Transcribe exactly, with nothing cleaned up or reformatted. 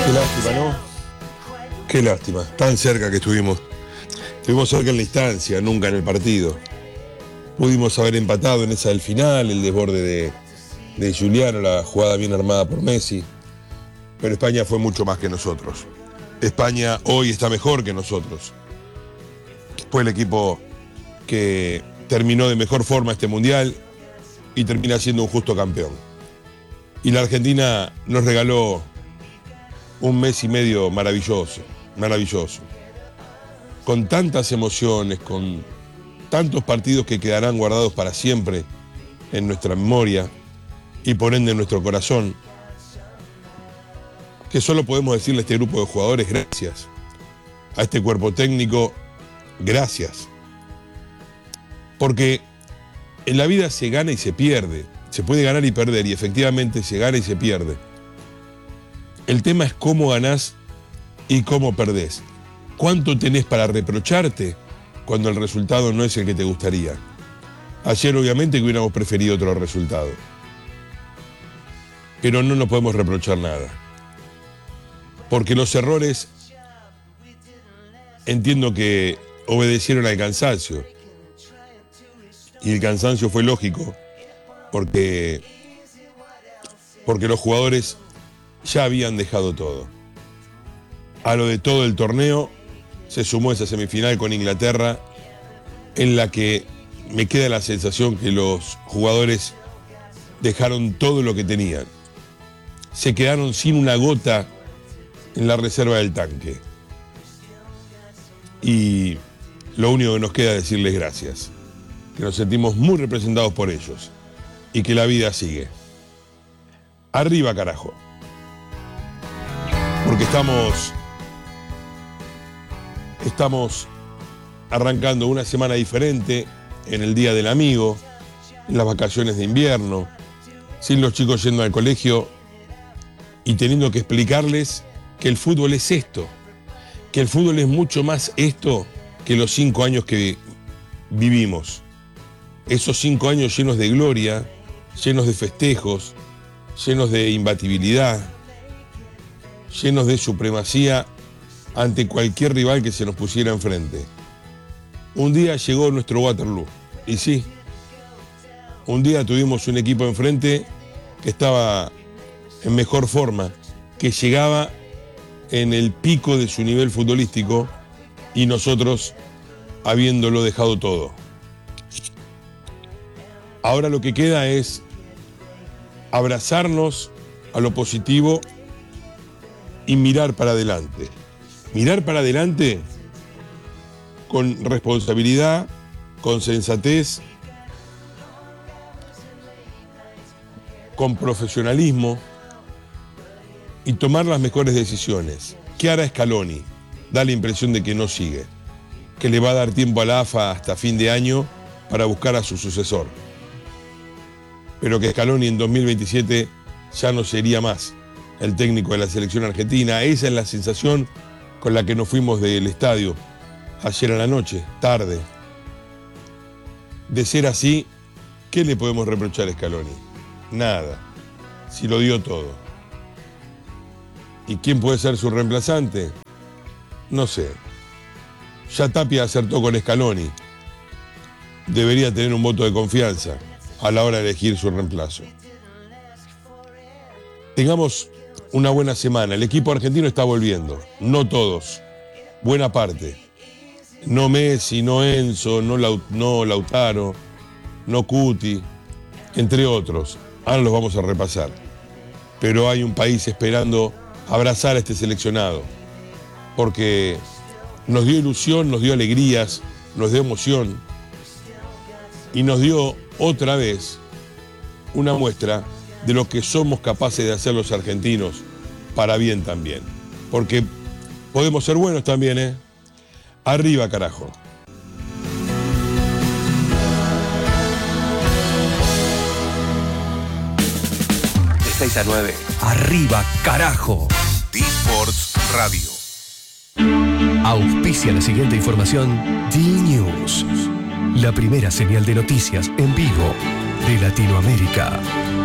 Qué lástima, ¿no? Qué lástima. Tan cerca que estuvimos. Estuvimos cerca en la instancia, nunca en el partido. Pudimos haber empatado en esa del final, el desborde de, de Giuliano, la jugada bien armada por Messi. Pero España fue mucho más que nosotros. España hoy está mejor que nosotros. Fue el equipo que terminó de mejor forma este mundial y termina siendo un justo campeón. Y la Argentina nos regaló un mes y medio maravilloso, maravilloso. Con tantas emociones, con tantos partidos que quedarán guardados para siempre en nuestra memoria y por ende en nuestro corazón, que solo podemos decirle a este grupo de jugadores gracias, a este cuerpo técnico, gracias. Porque en la vida se gana y se pierde, se puede ganar y perder, y efectivamente se gana y se pierde. El tema es cómo ganás y cómo perdés. ¿Cuánto tenés para reprocharte cuando el resultado no es el que te gustaría? Ayer obviamente que hubiéramos preferido otro resultado. Pero no nos podemos reprochar nada. Porque los errores, entiendo que obedecieron al cansancio. Y el cansancio fue lógico, porque, porque los jugadores ya habían dejado todo. A lo de todo el torneo se sumó esa semifinal con Inglaterra, en la que me queda la sensación que los jugadores dejaron todo lo que tenían. Se quedaron sin una gota en la reserva del tanque. Y lo único que nos queda es decirles gracias. Que nos sentimos muy representados por ellos. Y que la vida sigue. Arriba, carajo. Porque estamos... Estamos arrancando una semana diferente en el Día del Amigo, en las vacaciones de invierno, sin los chicos yendo al colegio y teniendo que explicarles que el fútbol es esto, que el fútbol es mucho más esto que los cinco años que vivimos. Esos cinco años llenos de gloria, llenos de festejos, llenos de imbatibilidad, llenos de supremacía ante cualquier rival que se nos pusiera enfrente. Un día llegó nuestro Waterloo, y sí, un día tuvimos un equipo enfrente que estaba en mejor forma, que llegaba en el pico de su nivel futbolístico y nosotros habiéndolo dejado todo. Ahora lo que queda es abrazarnos a lo positivo y mirar para adelante. Mirar para adelante con responsabilidad, con sensatez, con profesionalismo y tomar las mejores decisiones. ¿Qué hará Scaloni? Da la impresión de que no sigue, que le va a dar tiempo a la A F A hasta fin de año para buscar a su sucesor. Pero que Scaloni en dos mil veintisiete ya no sería más el técnico de la selección argentina. Esa es la sensación con la que nos fuimos del estadio ayer a la noche, tarde. De ser así, ¿qué le podemos reprochar a Scaloni? Nada, si lo dio todo. ¿Y quién puede ser su reemplazante? No sé. Ya Tapia acertó con Scaloni. Debería tener un voto de confianza a la hora de elegir su reemplazo. Tengamos una buena semana. El equipo argentino está volviendo. No todos. Buena parte. No Messi, no Enzo, no, Laut no Lautaro, no Cuti, entre otros. Ahora los vamos a repasar. Pero hay un país esperando abrazar a este seleccionado. Porque nos dio ilusión, nos dio alegrías, nos dio emoción. Y nos dio otra vez una muestra de lo que somos capaces de hacer los argentinos para bien también. Porque podemos ser buenos también, ¿eh? Arriba, carajo. De seis a nueve. Arriba, carajo. D-Sports Radio. Auspicia la siguiente información. D-News. La primera señal de noticias en vivo de Latinoamérica.